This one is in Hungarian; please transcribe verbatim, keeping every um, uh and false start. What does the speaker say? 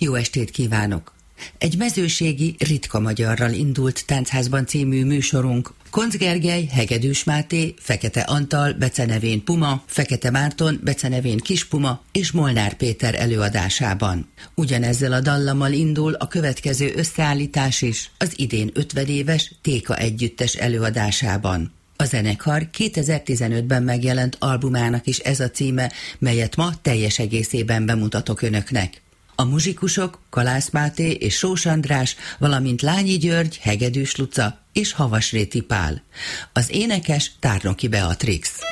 Jó estét kívánok! Egy mezőségi, ritka magyarral indult Táncházban című műsorunk Koncz Gergely, Hegedűs Máté, Fekete Antal, becenevén Puma, Fekete Márton, becenevén Kis Puma és Molnár Péter előadásában. Ugyanezzel a dallammal indul a következő összeállítás is, az idén ötvenéves Téka együttes előadásában. A zenekar kétezer-tizenötben megjelent albumának is ez a címe, melyet ma teljes egészében bemutatok önöknek. A muzsikusok Kalász Máté és Sós András, valamint Lányi György, Hegedűs Luca és Havasréti Pál. Az énekes Tárnoki Beatrix.